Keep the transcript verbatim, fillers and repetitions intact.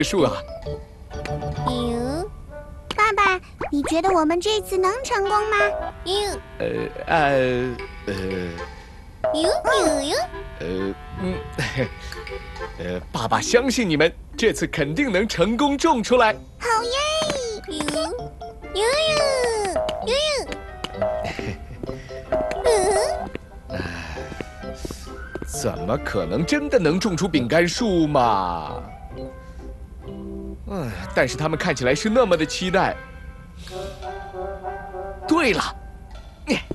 树啊。 嗯， 爸爸，你觉得我们这次能成功吗？ 呦呃呃呃呦呦呦， 呃嗯，呃，爸爸相信你们，这次肯定能成功种出来。 好耶！ 呦呦呦呦呦，嗯， 怎么可能真的能种出饼干树嘛？嗯，但是他们看起来是那么的期待。对了。